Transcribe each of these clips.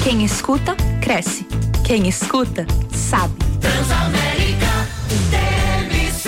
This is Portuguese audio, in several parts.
Quem escuta, cresce. Quem escuta, sabe. Transamérica TMC.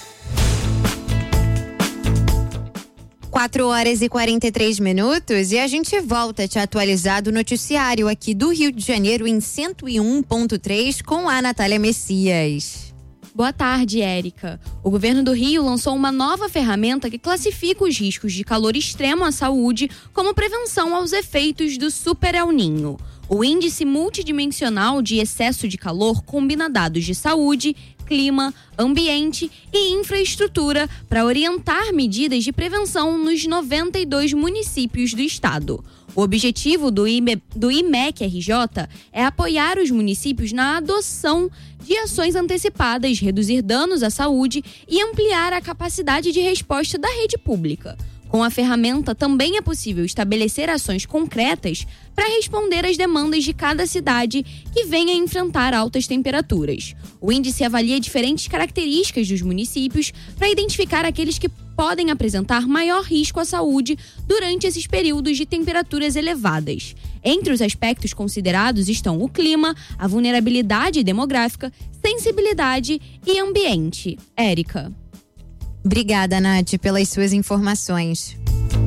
4h43 e a gente volta a te atualizar do noticiário aqui do Rio de Janeiro em 101.3 com a Natália Messias. Boa tarde, Érica. O governo do Rio lançou uma nova ferramenta que classifica os riscos de calor extremo à saúde como prevenção aos efeitos do Super El Niño. O Índice Multidimensional de Excesso de Calor combina dados de saúde, clima, ambiente e infraestrutura para orientar medidas de prevenção nos 92 municípios do estado. O objetivo do IMEC-RJ é apoiar os municípios na adoção de ações antecipadas, reduzir danos à saúde e ampliar a capacidade de resposta da rede pública. Com a ferramenta, também é possível estabelecer ações concretas para responder às demandas de cada cidade que venha a enfrentar altas temperaturas. O índice avalia diferentes características dos municípios para identificar aqueles que podem apresentar maior risco à saúde durante esses períodos de temperaturas elevadas. Entre os aspectos considerados estão o clima, a vulnerabilidade demográfica, sensibilidade e ambiente. Érica. Obrigada, Nath, pelas suas informações.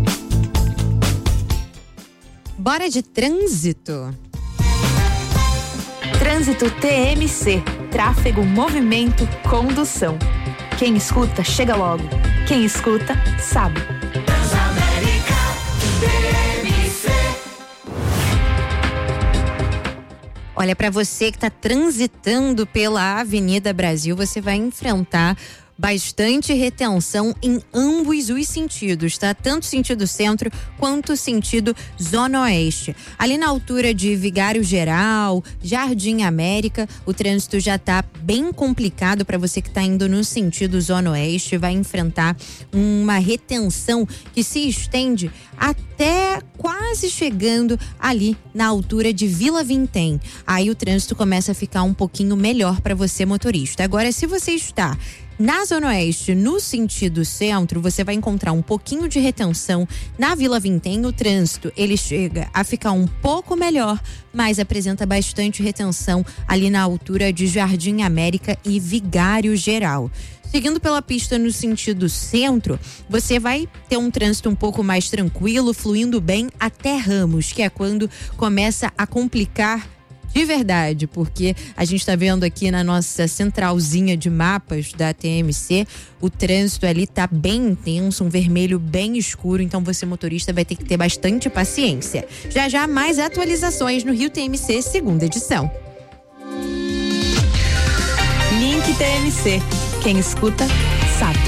Bora de trânsito. Trânsito TMC. Tráfego, movimento, condução. Quem escuta, chega logo. Quem escuta, sabe. Transamérica TMC. Olha, para você que está transitando pela Avenida Brasil, você vai enfrentar bastante retenção em ambos os sentidos, tá? Tanto sentido centro quanto sentido zona oeste. Ali na altura de Vigário Geral, Jardim América, o trânsito já tá bem complicado para você que tá indo no sentido zona oeste, vai enfrentar uma retenção que se estende até quase chegando ali na altura de Vila Vintém. Aí o trânsito começa a ficar um pouquinho melhor para você, motorista. Agora, se você está na Zona Oeste, no sentido centro, você vai encontrar um pouquinho de retenção. Na Vila Vintém, o trânsito, ele chega a ficar um pouco melhor, mas apresenta bastante retenção ali na altura de Jardim América e Vigário Geral. Seguindo pela pista no sentido centro, você vai ter um trânsito um pouco mais tranquilo, fluindo bem até Ramos, que é quando começa a complicar de verdade, porque a gente está vendo aqui na nossa centralzinha de mapas da TMC, o trânsito ali tá bem intenso, um vermelho bem escuro, então você, motorista, vai ter que ter bastante paciência. Já já mais atualizações no Rio TMC, segunda edição. Link TMC. Quem escuta, sabe.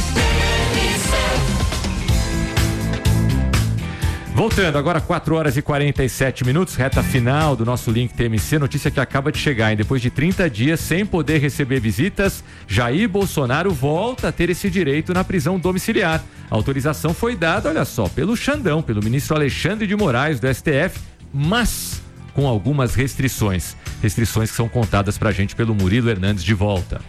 Voltando, agora 4h47, reta final do nosso Link TMC, notícia que acaba de chegar, hein? Depois de 30 dias sem poder receber visitas, Jair Bolsonaro volta a ter esse direito na prisão domiciliar. A autorização foi dada, olha só, pelo Xandão, pelo ministro Alexandre de Moraes do STF, mas com algumas restrições. Restrições que são contadas pra gente pelo Murilo Hernandes de volta.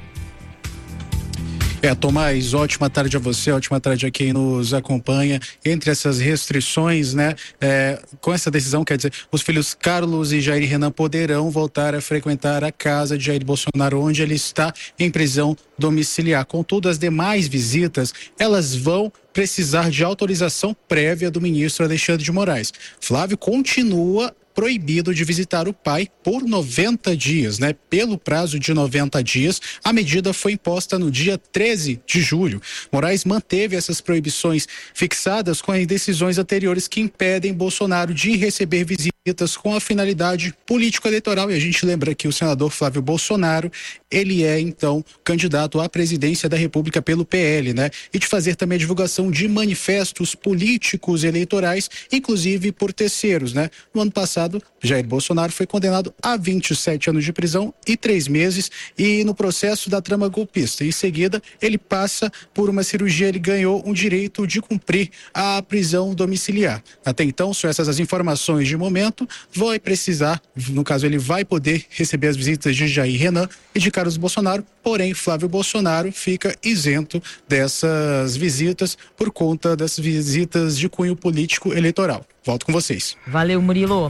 Tomás, ótima tarde a você, ótima tarde a quem nos acompanha. Entre essas restrições, né, com essa decisão, quer dizer, os filhos Carlos e Jair Renan poderão voltar a frequentar a casa de Jair Bolsonaro, onde ele está em prisão domiciliar. Contudo, as demais visitas, elas vão precisar de autorização prévia do ministro Alexandre de Moraes. Flávio continua proibido de visitar o pai por 90 dias, né? Pelo prazo de 90 dias, a medida foi imposta no dia 13 de julho. Moraes manteve essas proibições fixadas com as decisões anteriores que impedem Bolsonaro de receber visitas com a finalidade político-eleitoral. E a gente lembra que o senador Flávio Bolsonaro, ele é, então, candidato à presidência da República pelo PL, né? E de fazer também a divulgação de manifestos políticos eleitorais, inclusive por terceiros, né? No ano passado, Jair Bolsonaro foi condenado a 27 anos de prisão e 3 meses e no processo da trama golpista. Em seguida, ele passa por uma cirurgia, ele ganhou um direito de cumprir a prisão domiciliar. Até então, são essas as informações de momento. Vai precisar, no caso, ele vai poder receber as visitas de Jair Renan e de Carlos Bolsonaro, porém, Flávio Bolsonaro fica isento dessas visitas por conta das visitas de cunho político eleitoral. Volto com vocês. Valeu, Murilo.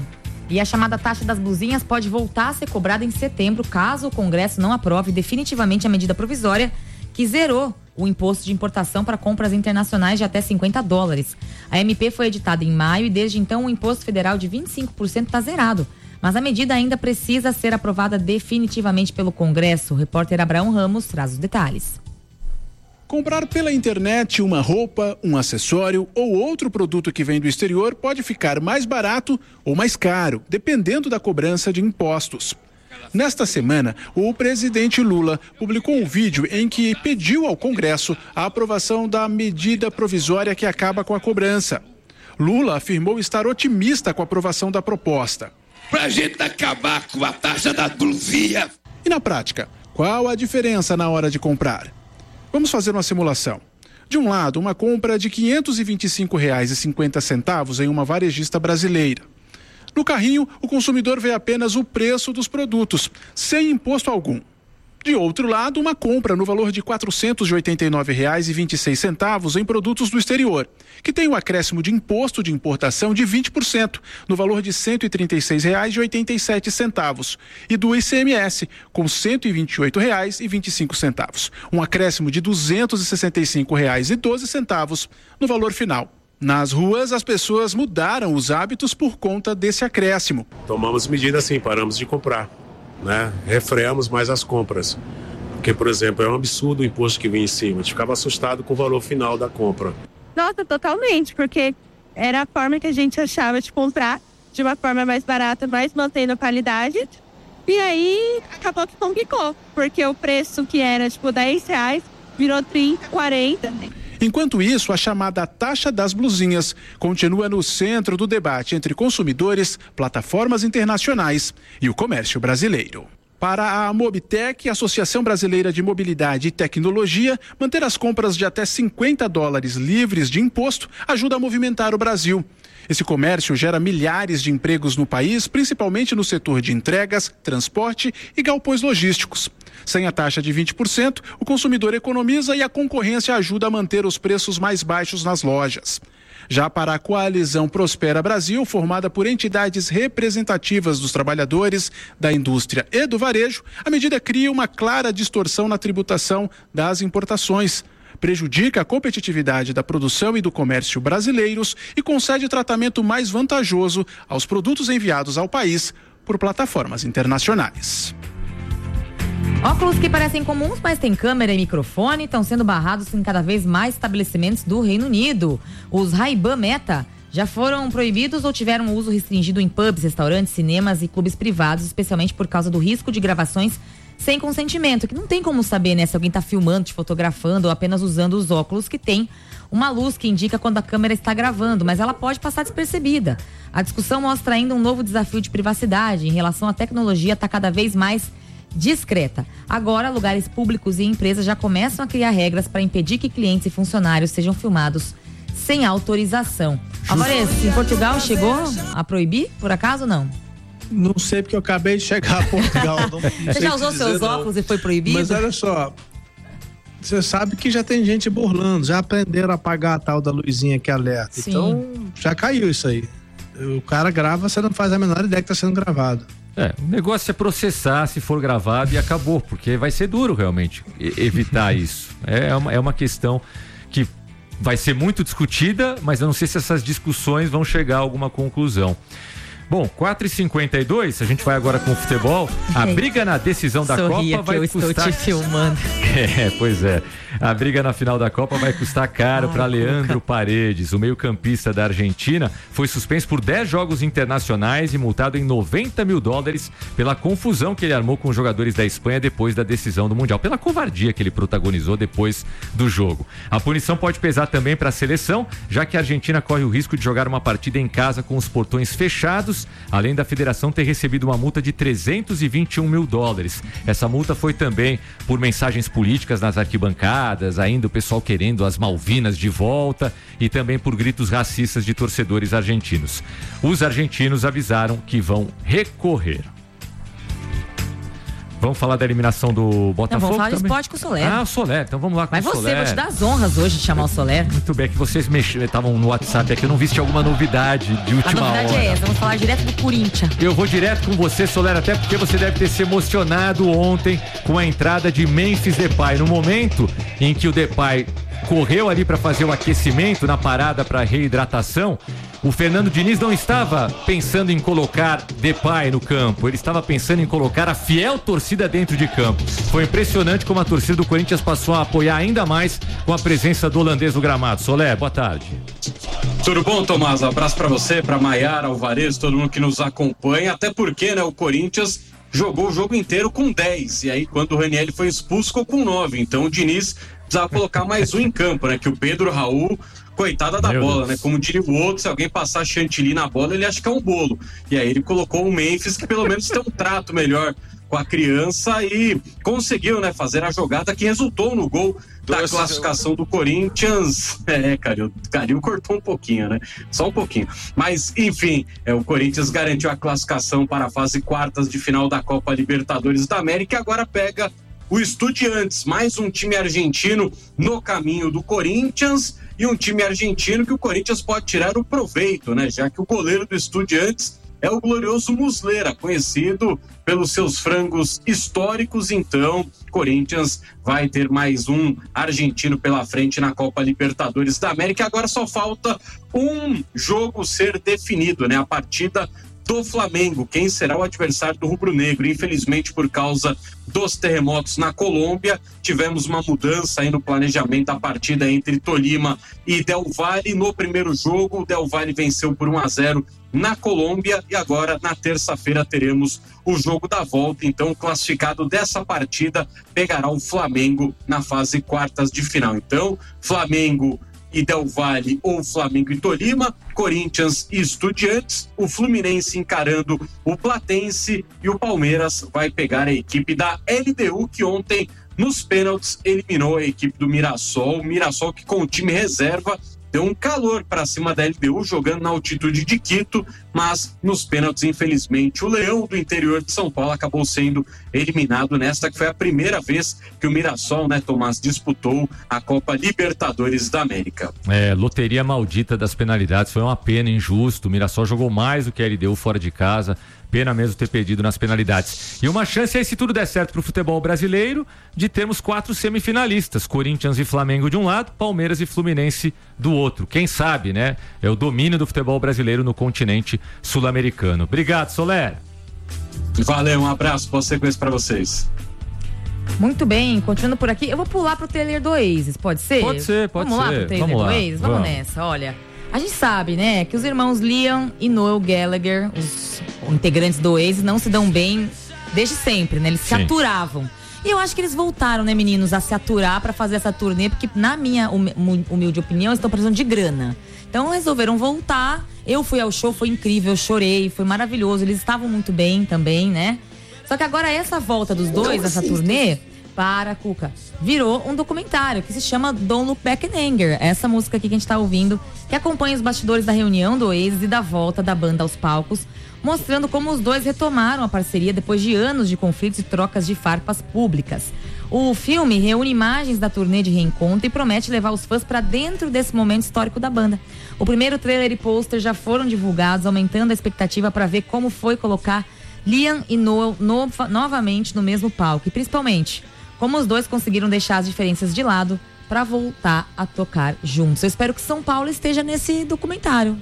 E a chamada taxa das blusinhas pode voltar a ser cobrada em setembro, caso o Congresso não aprove definitivamente a medida provisória que zerou o imposto de importação para compras internacionais de até $50. A MP foi editada em maio e desde então o imposto federal de 25% está zerado. Mas a medida ainda precisa ser aprovada definitivamente pelo Congresso. O repórter Abraão Ramos traz os detalhes. Comprar pela internet uma roupa, um acessório ou outro produto que vem do exterior pode ficar mais barato ou mais caro, dependendo da cobrança de impostos. Nesta semana, o presidente Lula publicou um vídeo em que pediu ao Congresso a aprovação da medida provisória que acaba com a cobrança. Lula afirmou estar otimista com a aprovação da proposta. Pra gente acabar com a taxa da blusinha. E na prática, qual a diferença na hora de comprar? Vamos fazer uma simulação. De um lado, uma compra de R$ 525,50 em uma varejista brasileira. No carrinho, o consumidor vê apenas o preço dos produtos, sem imposto algum. De outro lado, uma compra no valor de R$ 489,26 em produtos do exterior, que tem o acréscimo de imposto de importação de 20%, no valor de R$ 136,87, e do ICMS, com R$ 128,25, um acréscimo de R$ 265,12 no valor final. Nas ruas, as pessoas mudaram os hábitos por conta desse acréscimo. Tomamos medidas sim, paramos de comprar. Refreamos mais as compras, porque, por exemplo, é um absurdo o imposto que vem em cima, a gente ficava assustado com o valor final da compra. Nossa, totalmente, porque era a forma que a gente achava de comprar, de uma forma mais barata, mas mantendo a qualidade, e aí acabou que complicou, porque o preço que era R$10 virou 30, 40. Enquanto isso, a chamada taxa das blusinhas continua no centro do debate entre consumidores, plataformas internacionais e o comércio brasileiro. Para a Mobitech, Associação Brasileira de Mobilidade e Tecnologia, manter as compras de até $50 livres de imposto ajuda a movimentar o Brasil. Esse comércio gera milhares de empregos no país, principalmente no setor de entregas, transporte e galpões logísticos. Sem a taxa de 20%, o consumidor economiza e a concorrência ajuda a manter os preços mais baixos nas lojas. Já para a coalizão Prospera Brasil, formada por entidades representativas dos trabalhadores, da indústria e do varejo, a medida cria uma clara distorção na tributação das importações. Prejudica a competitividade da produção e do comércio brasileiros e concede tratamento mais vantajoso aos produtos enviados ao país por plataformas internacionais. Óculos que parecem comuns, mas têm câmera e microfone, estão sendo barrados em cada vez mais estabelecimentos do Reino Unido. Os Ray-Ban Meta já foram proibidos ou tiveram uso restringido em pubs, restaurantes, cinemas e clubes privados, especialmente por causa do risco de gravações sem consentimento, que não tem como saber, né, se alguém está filmando, te fotografando ou apenas usando os óculos que tem uma luz que indica quando a câmera está gravando, mas ela pode passar despercebida. A discussão mostra ainda um novo desafio de privacidade em relação à tecnologia, está cada vez mais discreta. Agora, lugares públicos e empresas já começam a criar regras para impedir que clientes e funcionários sejam filmados sem autorização. Alvarez, em Portugal chegou a proibir, por acaso, não? Não sei, porque eu acabei de chegar a Portugal. Você já usou seus óculos e foi proibido? Mas olha só, você sabe que já tem gente burlando, já aprenderam a apagar a tal da luzinha que alerta. Sim. Então, já caiu isso aí. O cara grava, você não faz a menor ideia que está sendo gravado. O negócio é processar se for gravado e acabou, porque vai ser duro realmente evitar isso. É uma questão que vai ser muito discutida, mas eu não sei se essas discussões vão chegar a alguma conclusão. Bom, 4h52, a gente vai agora com o futebol. A briga na decisão da Copa vai custar... estou te filmando. Pois é. A briga na final da Copa vai custar caro para Leandro Paredes. O meio-campista da Argentina foi suspenso por 10 jogos internacionais e multado em $90 mil pela confusão que ele armou com os jogadores da Espanha depois da decisão do Mundial, pela covardia que ele protagonizou depois do jogo. A punição pode pesar também para a seleção, já que a Argentina corre o risco de jogar uma partida em casa com os portões fechados, além da federação ter recebido uma multa de $321 mil. Essa multa foi também por mensagens políticas nas arquibancadas, ainda o pessoal querendo as Malvinas de volta e também por gritos racistas de torcedores argentinos. Os argentinos avisaram que vão recorrer. Vamos falar da eliminação do Botafogo. Não, vamos falar também? de esporte com o Soler. Ah, o Soler. Então vamos lá com Mas o Soler. vou te dar as honras hoje de chamar o Soler. Muito bem, que vocês estavam no WhatsApp aqui, eu não vi se tinha alguma novidade de última hora. A novidade é essa, vamos falar direto do Corinthians. Eu vou direto com você, Soler, até porque você deve ter se emocionado ontem com a entrada de Memphis Depay. No momento em que o Depay correu ali para fazer o aquecimento na parada para reidratação, o Fernando Diniz não estava pensando em colocar Depay no campo, ele estava pensando em colocar a fiel torcida dentro de campo. Foi impressionante como a torcida do Corinthians passou a apoiar ainda mais com a presença do holandês no gramado. Soler, boa tarde. Tudo bom, Tomás? Abraço para você, para Maiara, Alvarez, todo mundo que nos acompanha, até porque, né, o Corinthians jogou o jogo inteiro com 10, e aí quando o Ranieri foi expulso ficou com 9, então o Diniz precisava colocar mais um em campo, né, que o Pedro Raul, coitada da bola, né, como diria o outro, se alguém passar chantilly na bola, ele acha que é um bolo, e aí ele colocou o Memphis, que pelo menos tem um trato melhor com a criança e conseguiu, né, fazer a jogada que resultou no gol da classificação do Corinthians. Calil cortou um pouquinho, né? Só um pouquinho. Mas, enfim, o Corinthians garantiu a classificação para a fase quartas de final da Copa Libertadores da América e agora pega o Estudiantes, mais um time argentino no caminho do Corinthians e um time argentino que o Corinthians pode tirar o proveito, né? Já que o goleiro do Estudiantes é o glorioso Muslera, conhecido pelos seus frangos históricos. Então, Corinthians vai ter mais um argentino pela frente na Copa Libertadores da América. Agora só falta um jogo ser definido, né? A partida do Flamengo, quem será o adversário do rubro-negro. Infelizmente, por causa dos terremotos na Colômbia, tivemos uma mudança aí no planejamento da partida entre Tolima e Del Valle. No primeiro jogo, o Del Valle venceu por 1-0 na Colômbia e agora na terça-feira teremos o jogo da volta. Então o classificado dessa partida pegará o Flamengo na fase quartas de final. Então, Flamengo e Del Valle ou Flamengo e Tolima, Corinthians e Estudiantes, o Fluminense encarando o Platense e o Palmeiras vai pegar a equipe da LDU, que ontem nos pênaltis eliminou a equipe do Mirassol. O Mirassol que com o time reserva deu um calor para cima da LDU, jogando na altitude de Quito, mas nos pênaltis, infelizmente, o Leão do interior de São Paulo acabou sendo eliminado nesta, que foi a primeira vez que o Mirassol, né, Tomás, disputou a Copa Libertadores da América. Loteria maldita das penalidades, foi uma pena, injusto. O Mirassol jogou mais do que a LDU fora de casa. Pena mesmo ter perdido nas penalidades. E uma chance aí, se tudo der certo pro futebol brasileiro, de termos 4 semifinalistas. Corinthians e Flamengo de um lado, Palmeiras e Fluminense do outro. Quem sabe, né? É o domínio do futebol brasileiro no continente sul-americano. Obrigado, Soler. Valeu, um abraço, boa sequência pra vocês. Muito bem, continuando por aqui, eu vou pular pro trailer do Oasis, pode ser? Pode ser. Vamos lá pro trailer do Oasis? Vamos nessa, olha. A gente sabe, né, que os irmãos Liam e Noel Gallagher, os integrantes do Oasis, não se dão bem desde sempre, né? Eles se aturavam. E eu acho que eles voltaram, né, meninos, a se aturar pra fazer essa turnê, porque na minha humilde opinião, eles estão precisando de grana. Então resolveram voltar. Eu fui ao show, foi incrível, eu chorei, foi maravilhoso. Eles estavam muito bem também, né? Só que agora essa volta dos dois, essa turnê, Cuca, virou um documentário que se chama Don't Look Back in Anger. Essa música aqui que a gente tá ouvindo, que acompanha os bastidores da reunião do Oasis e da volta da banda aos palcos, mostrando como os dois retomaram a parceria depois de anos de conflitos e trocas de farpas públicas. O filme reúne imagens da turnê de reencontro e promete levar os fãs para dentro desse momento histórico da banda. O primeiro trailer e pôster já foram divulgados, aumentando a expectativa para ver como foi colocar Liam e Noel novamente no mesmo palco e principalmente como os dois conseguiram deixar as diferenças de lado para voltar a tocar juntos. Eu espero que São Paulo esteja nesse documentário.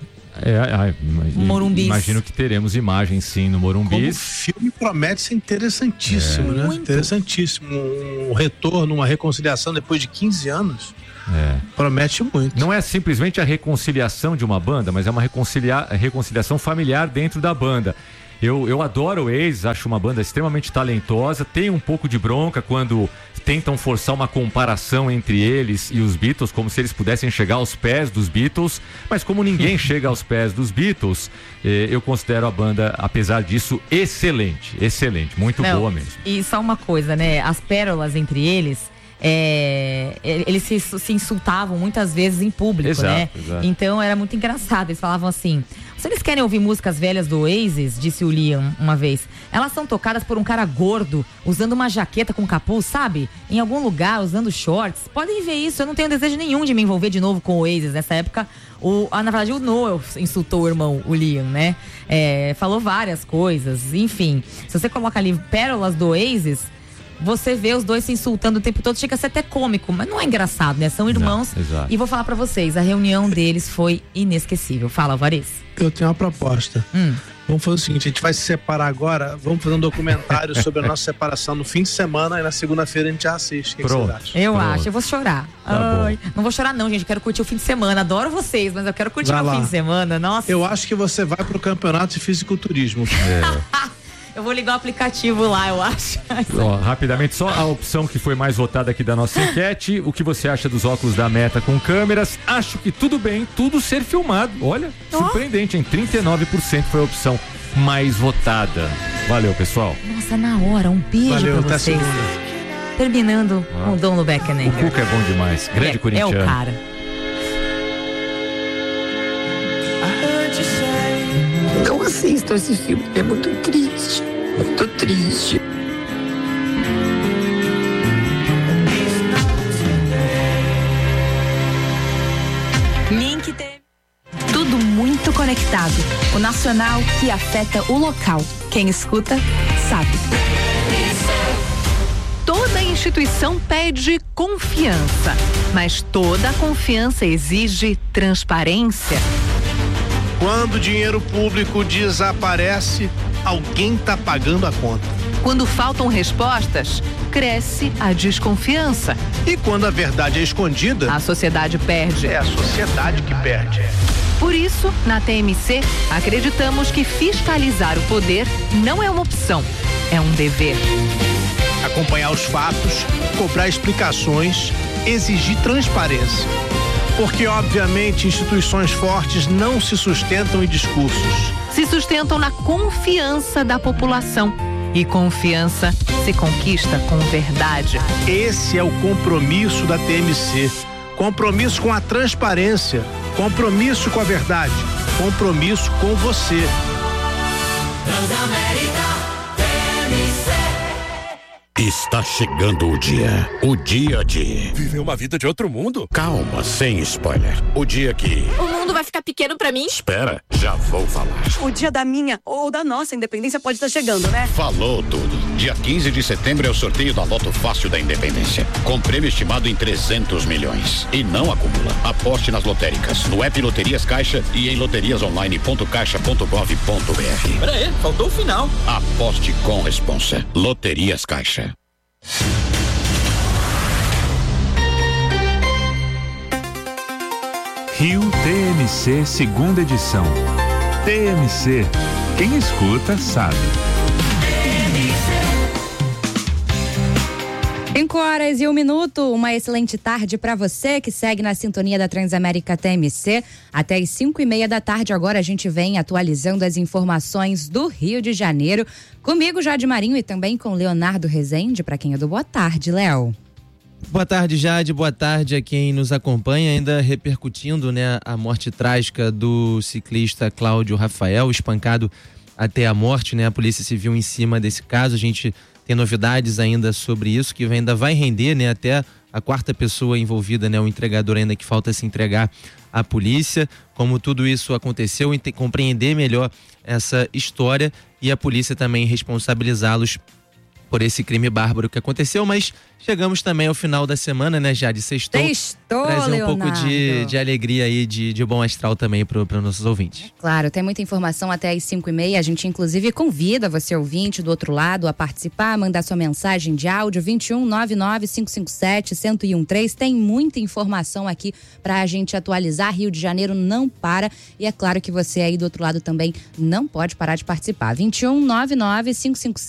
Morumbis. Imagino que teremos imagens sim no Morumbis. O filme promete ser interessantíssimo, né? Muito. Interessantíssimo. Um retorno, uma reconciliação depois de 15 anos. Promete muito. Não é simplesmente a reconciliação de uma banda, mas é uma reconciliação familiar dentro da banda. Eu adoro o Oasis, acho uma banda extremamente talentosa. Tem um pouco de bronca quando tentam forçar uma comparação entre eles e os Beatles, como se eles pudessem chegar aos pés dos Beatles, mas como ninguém chega aos pés dos Beatles, eu considero a banda, apesar disso, excelente, muito boa mesmo. E só uma coisa, né, as pérolas entre eles, eles se insultavam muitas vezes em público, exato, né? Exato. Então era muito engraçado, eles falavam assim: Se eles querem ouvir músicas velhas do Oasis, disse o Liam uma vez, elas são tocadas por um cara gordo, usando uma jaqueta com capuz, sabe? Em algum lugar, usando shorts. Podem ver isso, eu não tenho desejo nenhum de me envolver de novo com o Oasis. Nessa época, na verdade, o Noel insultou o irmão, o Liam, né? Falou várias coisas, enfim. Se você coloca ali pérolas do Oasis, você vê os dois se insultando o tempo todo, chega a ser até cômico, mas não é engraçado, né? São irmãos. Não, e vou falar pra vocês, a reunião deles foi inesquecível. Fala, Alvarez. Eu tenho uma proposta. Vamos fazer o seguinte, a gente vai se separar agora, vamos fazer um documentário sobre a nossa separação no fim de semana e na segunda-feira a gente já assiste. O que vocês acham? Eu acho, eu vou chorar. Tá não vou chorar não, gente, eu quero curtir o fim de semana. Adoro vocês, mas eu quero curtir o fim de semana, nossa. Eu acho que você vai pro campeonato de fisiculturismo. Eu vou ligar o aplicativo lá, eu acho. Rapidamente, só a opção que foi mais votada aqui da nossa enquete. O que você acha dos óculos da Meta com câmeras? Acho que tudo bem, tudo ser filmado. Olha, surpreendente, hein? 39% foi a opção mais votada. Valeu, pessoal. Nossa, na hora, um beijo pra vocês. Terminando com o Dom Lubeck, né? O Cuca é bom demais, grande corintiano. É o cara. Não assistam esse filme, é muito triste. Muito triste. Link TV. Tudo muito conectado. O nacional que afeta o local. Quem escuta, sabe. Toda instituição pede confiança, mas toda confiança exige transparência. Quando o dinheiro público desaparece, alguém está pagando a conta. Quando faltam respostas, cresce a desconfiança. E quando a verdade é escondida, a sociedade perde. É a sociedade que perde. Por isso, na TMC, acreditamos que fiscalizar o poder não é uma opção, é um dever. Acompanhar os fatos, cobrar explicações, exigir transparência. Porque, obviamente, instituições fortes não se sustentam em discursos. Se sustentam na confiança da população. E confiança se conquista com verdade. Esse é o compromisso da TMC. Compromisso com a transparência. Compromisso com a verdade. Compromisso com você. Transamérica TMC. Está chegando o dia de viver uma vida de outro mundo. Calma, sem spoiler. O dia que o mundo vai ficar pequeno pra mim? Espera, já vou falar. O dia da minha ou da nossa independência pode estar chegando, né? Falou tudo. Dia 15 de setembro é o sorteio da Loto Fácil da Independência, com prêmio estimado em 300 milhões. E não acumula. Aposte nas lotéricas, no app Loterias Caixa e em loteriasonline.caixa.gov.br. Pera aí, faltou o final. Aposte com responsa. Loterias Caixa. Rio TMC, segunda edição. TMC, quem escuta sabe. 5h01, uma excelente tarde para você que segue na sintonia da Transamérica TMC. Até as 5h30 da tarde, agora a gente vem atualizando as informações do Rio de Janeiro. Comigo, Jade Marinho, e também com Leonardo Rezende, para quem é do Boa Tarde, Léo. Boa tarde, Jade, boa tarde a quem nos acompanha, ainda repercutindo, né, a morte trágica do ciclista Cláudio Rafael, espancado até a morte, né, a Polícia Civil em cima desse caso. A gente tem novidades ainda sobre isso, que ainda vai render, né, até a quarta pessoa envolvida, né, o entregador ainda que falta se entregar à polícia, como tudo isso aconteceu, e compreender melhor essa história e a polícia também responsabilizá-los por esse crime bárbaro que aconteceu. Mas chegamos também ao final da semana, né, Jade? Sextou, trazer um Leonardo. pouco de alegria aí, de bom astral também para os nossos ouvintes. Claro, tem muita informação até às 5h30. A gente, inclusive, convida você, ouvinte, do outro lado, a participar, mandar sua mensagem de áudio, 2199-557-1013. Tem muita informação aqui pra gente atualizar. Rio de Janeiro não para. E é claro que você aí do outro lado também não pode parar de participar. 2199-557